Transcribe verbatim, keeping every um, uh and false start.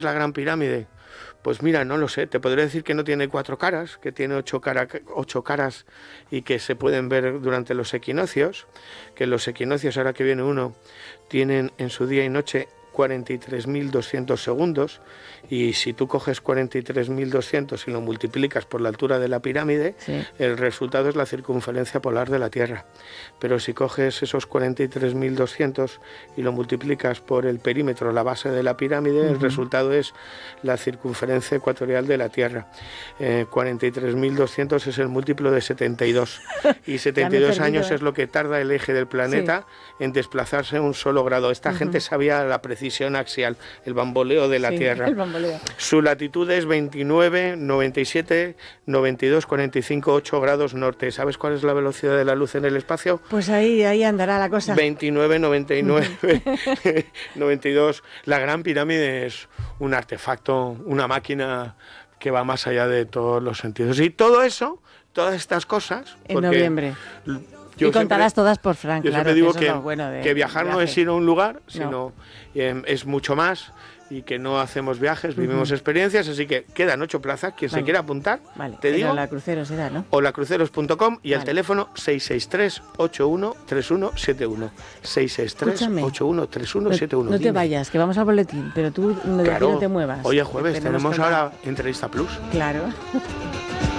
la Gran Pirámide? Pues mira, no lo sé, te podría decir que no tiene cuatro caras, que tiene ocho, cara, ocho caras y que se pueden ver durante los equinoccios, que los equinoccios, ahora que viene uno, tienen en su día y noche cuarenta y tres mil doscientos segundos, y si tú coges cuarenta y tres mil doscientos y lo multiplicas por la altura de la pirámide, sí, el resultado es la circunferencia polar de la Tierra. Pero si coges esos cuarenta y tres mil doscientos y lo multiplicas por el perímetro, la base de la pirámide, uh-huh, el resultado es la circunferencia ecuatorial de la Tierra. Eh, cuarenta y tres mil doscientos es el múltiplo de setenta y dos, y setenta y dos perdido, años, ¿eh?, es lo que tarda el eje del planeta, sí, en desplazarse un solo grado. Esta uh-huh. gente sabía la precisión axial, el bamboleo de la sí, Tierra. El bamboleo. Su latitud es veintinueve, noventa y siete, noventa y dos, cuarenta y cinco, ocho grados norte. ¿Sabes cuál es la velocidad de la luz en el espacio? Pues ahí, ahí andará la cosa. veintinueve, noventa y nueve, noventa y dos. La Gran Pirámide es un artefacto, una máquina que va más allá de todos los sentidos. Y todo eso, todas estas cosas... En noviembre. Yo y contarás siempre, todas por Frank, yo claro, siempre digo que, que, es lo bueno de, que viajar no es ir a un lugar, sino no. eh, es mucho más, y que no hacemos viajes, vivimos uh-huh. experiencias, así que quedan ocho plazas, quien vale. se quiera apuntar, vale. te digo, la Cruceros será, ¿no? o la cruceros punto com y vale. el teléfono seis seis tres, ocho uno tres uno siete uno, seis seis tres, ocho uno tres uno siete uno. No, no te vayas, que vamos al boletín, pero tú no, claro. no te muevas. Hoy es jueves, tenemos, tenemos ahora Entrevista Plus. Claro.